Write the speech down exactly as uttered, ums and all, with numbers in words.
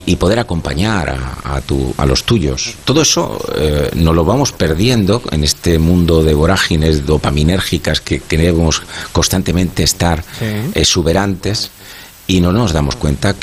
y poder acompañar a, a, tu, a los tuyos. Todo eso eh, nos lo vamos perdiendo en este mundo de vorágines dopaminérgicas que queremos constantemente estar sí. exuberantes, y no nos damos cuenta